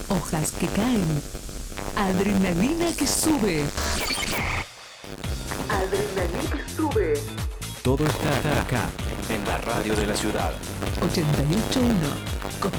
Hojas que caen. Adrenalina que sube. Adrenalina que sube. Todo está acá, en la radio de la ciudad. 88.1